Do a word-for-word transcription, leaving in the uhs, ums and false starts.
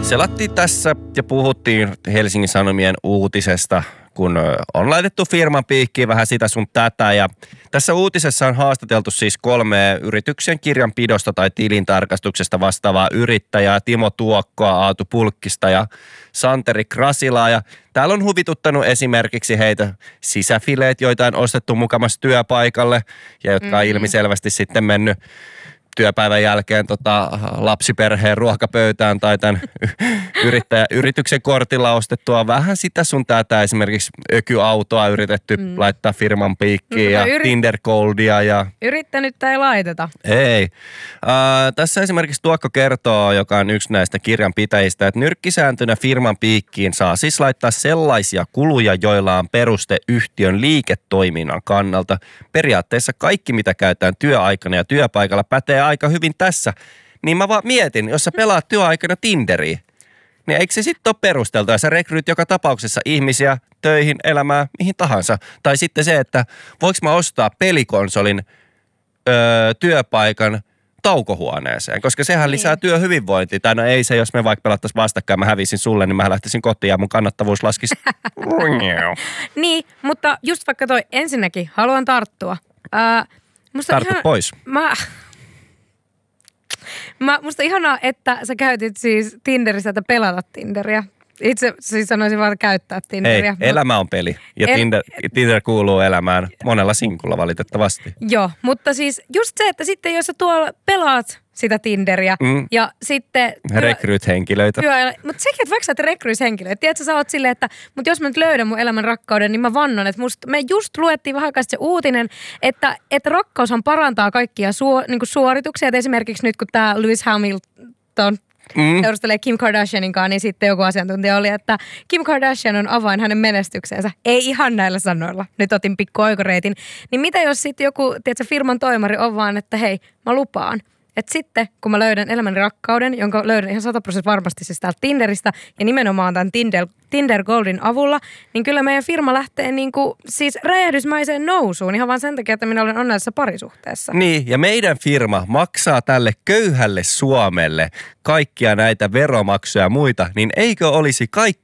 Selattiin tässä ja puhuttiin Helsingin Sanomien uutisesta, kun on laitettu firman piikkiin vähän sitä sun tätä. Ja tässä uutisessa on haastateltu siis kolme yrityksen kirjanpidosta tai tilintarkastuksesta vastaavaa yrittäjää, Timo Tuokkoa, Aatu Pulkkista ja Santeri Krasilaa. Ja täällä on huvituttanut esimerkiksi heitä sisäfileet, joita on ostettu mukamassa työpaikalle ja jotka mm-hmm. on ilmiselvästi sitten mennyt työpäivän jälkeen tota, lapsiperheen ruokapöytään tai tämän yrittäjä, yrityksen kortilla ostettua vähän sitä sun tätä, esimerkiksi ökyautoa yritetty mm. laittaa firman piikkiin no, ja yrit... Tinder Goldia. Ja... Yrittänyttä ei laiteta. Ei. Äh, tässä esimerkiksi Tuokko kertoo, joka on yksi näistä kirjanpitäjistä, että nyrkkisääntönä firman piikkiin saa siis laittaa sellaisia kuluja, joilla on peruste yhtiön liiketoiminnan kannalta. Periaatteessa kaikki, mitä käytetään työaikana ja työpaikalla, pätee aika hyvin tässä, niin mä vaan mietin, jos sä pelaat työaikana Tinderiä, niin eikö se sitten ole perusteltua, ja sä rekryt joka tapauksessa ihmisiä töihin, elämään, mihin tahansa. Tai sitten se, että voiko mä ostaa pelikonsolin öö, työpaikan taukohuoneeseen, koska sehän lisää niin. työhyvinvointia. Tai no ei se, jos me vaikka pelattaisiin vastakkain, mä hävisin sulle, niin mä lähtisin kotiin ja mun kannattavuus laskisi. Niin, mutta just vaikka toi ensinnäkin haluan tarttua. Ää, musta Tarttu ihan, pois. Mä... Mä, musta ihanaa, että sä käytit siis Tinderissä, että pelata Tinderiä. Itse siis sanoisin vaan käyttää Tinderiä. Ei, elämä on peli ja El... Tinder, Tinder kuuluu elämään monella sinkulla valitettavasti. Joo, mutta siis just se, että sitten jos sä tuolla pelaat sitä Tinderiä mm. ja sitten... Rekryt henkilöitä. Mutta sekin, että vaikka sä et rekryis henkilöitä. Tiedätkö, sä oot silleen, että mutta jos mä nyt löydän mun elämän rakkauden, niin mä vannon, että musta, me just luettiin vähän aikaa se uutinen, että, että rakkaushan parantaa kaikkia suo, niin kuin suorituksia. Et esimerkiksi nyt kun tää Lewis Hamilton mm. seurustelee Kim Kardashianin kanssa, niin sitten joku asiantuntija oli, että Kim Kardashian on avain hänen menestykseensä. Ei ihan näillä sanoilla. Nyt otin pikku oikoreitin. Niin mitä jos sitten joku, tiedätkö, firman toimari on vaan, että hei, mä lupaan. Että sitten, kun mä löydän elämäni rakkauden, jonka löydän ihan sata prosenttia varmasti siis täältä Tinderistä ja nimenomaan tämän Tinder, Tinder Goldin avulla, niin kyllä meidän firma lähtee niinku siis räjähdysmäiseen nousuun ihan vaan sen takia, että minä olen onnellisessa parisuhteessa. Niin, ja meidän firma maksaa tälle köyhälle Suomelle kaikkia näitä veromaksuja ja muita, niin eikö olisi kaikki